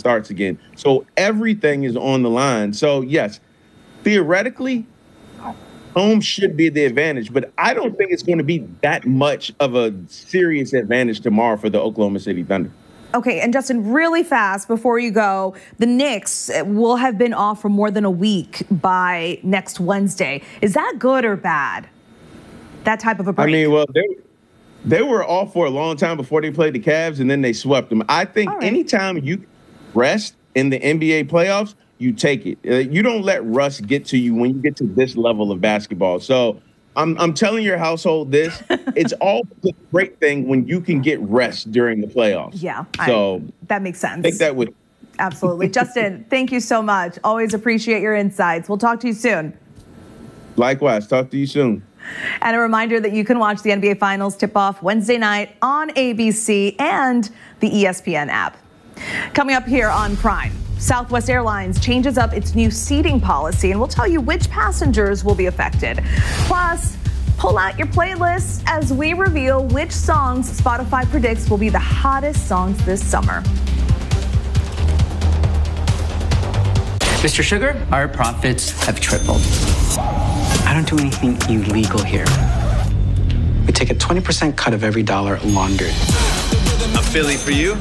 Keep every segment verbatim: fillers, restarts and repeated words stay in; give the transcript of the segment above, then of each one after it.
starts again. So everything is on the line. So, yes, theoretically, home should be the advantage, but I don't think it's going to be that much of a serious advantage tomorrow for the Oklahoma City Thunder. Okay, and Justin, really fast before you go, the Knicks will have been off for more than a week by next Wednesday. Is that good or bad? That type of a break? I mean, well, they, they were off for a long time before they played the Cavs, and then they swept them. I think right. anytime you rest in the N B A playoffs, you take it. Uh, you don't let rust get to you when you get to this level of basketball. So I'm I'm telling your household this. It's all a great thing when you can get rest during the playoffs. Yeah. So I, that makes sense. Take that with. Absolutely. Justin, thank you so much. Always appreciate your insights. We'll talk to you soon. Likewise. Talk to you soon. And a reminder that you can watch the N B A Finals tip-off Wednesday night on A B C and the E S P N app. Coming up here on Prime, Southwest Airlines changes up its new seating policy, and we'll tell you which passengers will be affected. Plus, pull out your playlists as we reveal which songs Spotify predicts will be the hottest songs this summer. Mister Sugar, our profits have tripled. I don't do anything illegal here. We take a twenty percent cut of every dollar laundered. A Philly for you.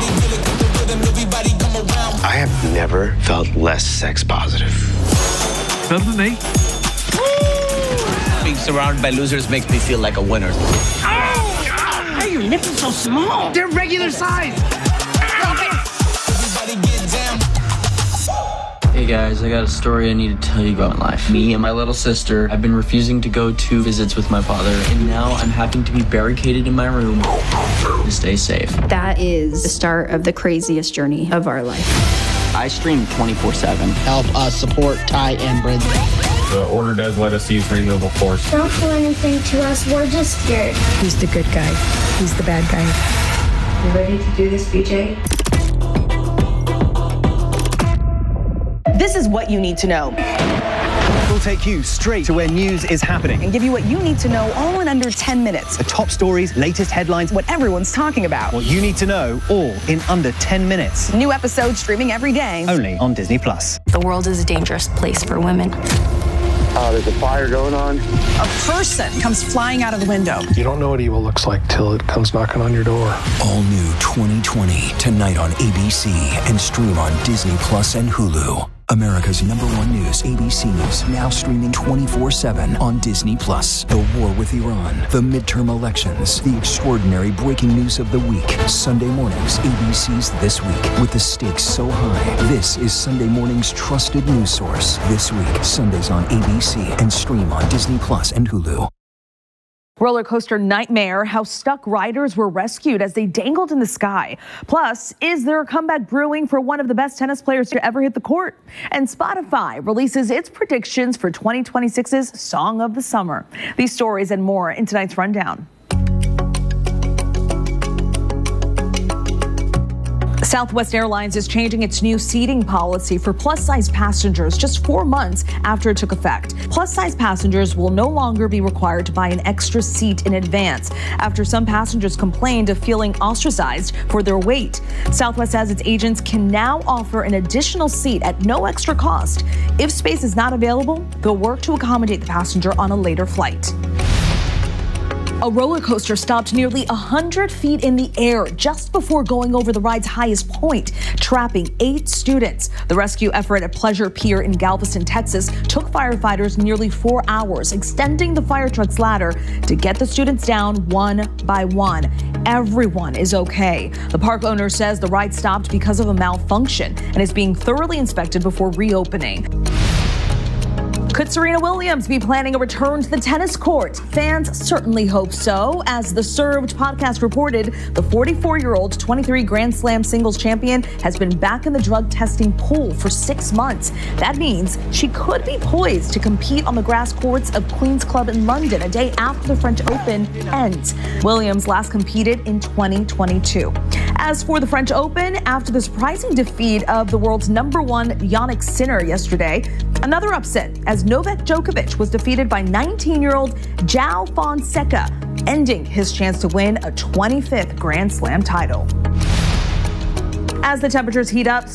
I have never felt less sex positive. Remember me? Being surrounded by losers makes me feel like a winner. Oh! Why are your nipples so small? They're regular size. Hey guys, I got a story I need to tell you about in life. Me and my little sister have been refusing to go to visits with my father, and now I'm having to be barricaded in my room to stay safe. That is the start of the craziest journey of our life. I stream twenty-four seven. Help us support Ty and Bridget. The order does let us use renewable force. Don't do anything to us, we're just scared. Who's the good guy? Who's the bad guy? You ready to do this, B J? This is what you need to know. We'll take you straight to where news is happening and give you what you need to know all in under ten minutes. The top stories, latest headlines, what everyone's talking about. What you need to know, all in under ten minutes. New episodes streaming every day. Only on Disney Plus. The world is a dangerous place for women. Uh, there's a fire going on. A person comes flying out of the window. You don't know what evil looks like till it comes knocking on your door. All new twenty twenty, tonight on A B C and stream on Disney Plus and Hulu. America's number one news, A B C News, now streaming twenty-four seven on Disney Plus. The war with Iran, the midterm elections, the extraordinary breaking news of the week. Sunday mornings, A B C's This Week, with the stakes so high. This is Sunday morning's trusted news source. This Week, Sundays on A B C and stream on Disney Plus and Hulu. Roller coaster nightmare, how stuck riders were rescued as they dangled in the sky. Plus, is there a comeback brewing for one of the best tennis players to ever hit the court? And Spotify releases its predictions for twenty twenty-six's Song of the Summer. These stories and more in tonight's Rundown. Southwest Airlines is changing its new seating policy for plus-size passengers just four months after it took effect. Plus-size passengers will no longer be required to buy an extra seat in advance after some passengers complained of feeling ostracized for their weight. Southwest says its agents can now offer an additional seat at no extra cost. If space is not available, they'll work to accommodate the passenger on a later flight. A roller coaster stopped nearly one hundred feet in the air just before going over the ride's highest point, trapping eight students. The rescue effort at Pleasure Pier in Galveston, Texas, took firefighters nearly four hours, extending the fire truck's ladder to get the students down one by one. Everyone is okay. The park owner says the ride stopped because of a malfunction and is being thoroughly inspected before reopening. Could Serena Williams be planning a return to the tennis court? Fans certainly hope so. As the Served podcast reported, the forty-four-year-old twenty-three Grand Slam singles champion has been back in the drug testing pool for six months. That means she could be poised to compete on the grass courts of Queen's Club in London a day after the French Open ends. Williams last competed in twenty twenty-two. As for the French Open, after the surprising defeat of the world's number one Jannik Sinner yesterday, another upset as Novak Djokovic was defeated by nineteen-year-old João Fonseca, ending his chance to win a twenty-fifth Grand Slam title. As the temperatures heat up,